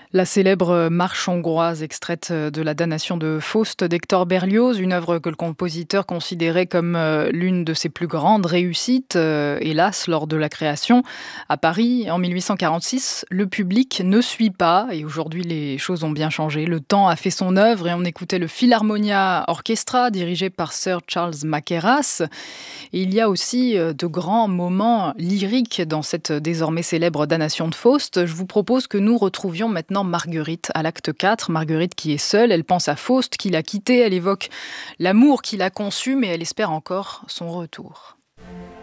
La célèbre marche hongroise extraite de la damnation de Faust d'Hector Berlioz, une œuvre que le compositeur considérait comme l'une de ses plus grandes réussites, hélas, lors de la création. À Paris, en 1846, le public ne suit pas et aujourd'hui les choses ont bien changé. Le temps a fait son œuvre et on écoutait le Philharmonia Orchestra dirigé par Sir Charles Mackerras. Et il y a aussi de grands moments lyriques dans cette désormais célèbre damnation de Faust. Je vous propose que nous retrouvions maintenant Marguerite à l'acte 4. Marguerite qui est seule, elle pense à Faust qui l'a quittée, elle évoque l'amour qu'il a conçu, mais elle espère encore son retour.